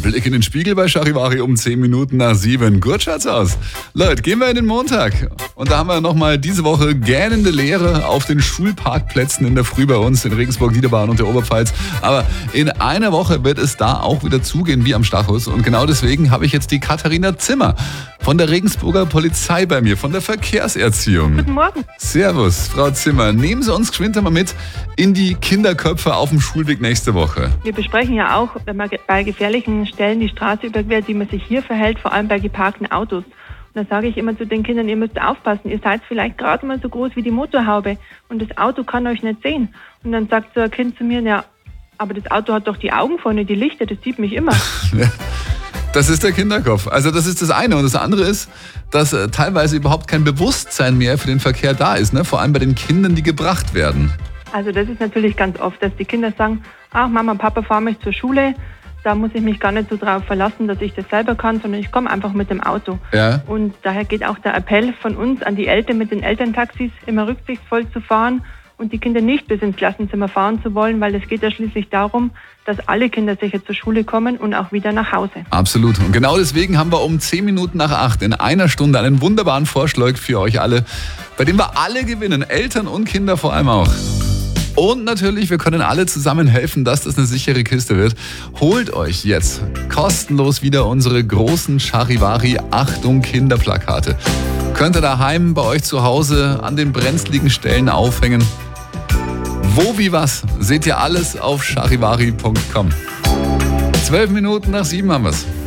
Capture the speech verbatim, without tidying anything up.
Blick in den Spiegel bei Charivari um zehn Minuten nach sieben. Gut schaut's aus. Leute, gehen wir in den Montag. Und da haben wir nochmal diese Woche gähnende Leere auf den Schulparkplätzen in der Früh bei uns in Regensburg, Niederbayern und der Oberpfalz. Aber in einer Woche wird es da auch wieder zugehen wie am Stachus. Und genau deswegen habe ich jetzt die Katharina Zimmer von der Regensburger Polizei bei mir, von der Verkehrserziehung. Guten Morgen. Servus, Frau Zimmer. Nehmen Sie uns geschwind mal mit in die Kinderköpfe auf dem Schulweg nächste Woche. Wir besprechen ja auch, wenn man bei gefährlichen Stellen die Straße überquert, wie man sich hier verhält, vor allem bei geparkten Autos. Und da sage ich immer zu den Kindern, ihr müsst aufpassen, ihr seid vielleicht gerade mal so groß wie die Motorhaube und das Auto kann euch nicht sehen. Und dann sagt so ein Kind zu mir, ja, aber das Auto hat doch die Augen vorne, die Lichter, das sieht mich immer. Das ist der Kinderkopf. Also das ist das eine. Und das andere ist, dass äh, teilweise überhaupt kein Bewusstsein mehr für den Verkehr da ist, ne? Vor allem bei den Kindern, die gebracht werden. Also das ist natürlich ganz oft, dass die Kinder sagen, ach Mama, Papa, fahr mich zur Schule. Da muss ich mich gar nicht so drauf verlassen, dass ich das selber kann, sondern ich komme einfach mit dem Auto. Ja. Und daher geht auch der Appell von uns an die Eltern, mit den Elterntaxis immer rücksichtsvoll zu fahren und die Kinder nicht bis ins Klassenzimmer fahren zu wollen, weil es geht ja schließlich darum, dass alle Kinder sicher zur Schule kommen und auch wieder nach Hause. Absolut. Und genau deswegen haben wir um zehn Minuten nach acht in einer Stunde einen wunderbaren Vorschlag für euch alle, bei dem wir alle gewinnen, Eltern und Kinder vor allem auch. Und natürlich, wir können alle zusammen helfen, dass das eine sichere Kiste wird. Holt euch jetzt kostenlos wieder unsere großen Charivari Achtung Kinderplakate. Könnt ihr daheim bei euch zu Hause an den brenzligen Stellen aufhängen. Wo, wie, was, seht ihr alles auf charivari punkt com. Zwölf Minuten nach sieben haben wir's.